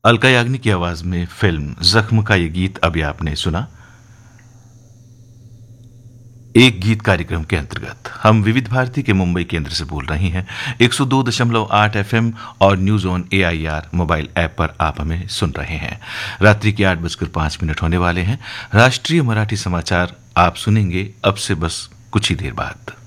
अलका याग्निक की आवाज में फिल्म जख्म का ये गीत अभी आपने सुना। एक गीत कार्यक्रम के अंतर्गत हम विविध भारती के मुंबई केंद्र से बोल रहे हैं। 102.8 एफएम और news on AIR mobile app पर आप हमें सुन रहे हैं। रात्रि के 8:05 होने वाले हैं। राष्ट्रीय मराठी समाचार आप सुनेंगे अब से बस कुछ ही देर बाद।